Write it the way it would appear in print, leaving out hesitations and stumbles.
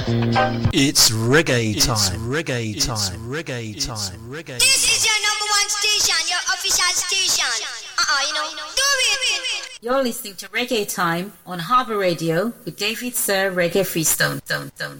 It's reggae time. It's reggae time. It's reggae time. Reggae. This is your number one station, your official station. Do it. You're listening to Reggae Time on Harbour Radio with David Sir Reggae Freestone.